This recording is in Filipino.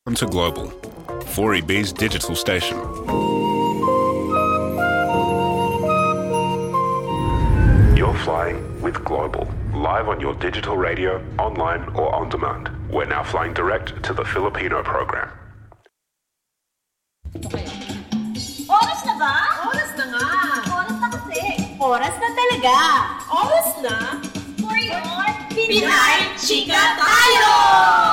To Global, 4EB's digital station. You're flying with Global, live on your digital radio, online or on demand. We're now flying direct to the Filipino program. Oras na ba? Oras na nga. Oras na kasi. Oras na talaga. Oras na. For your Pinay Chika Tayo!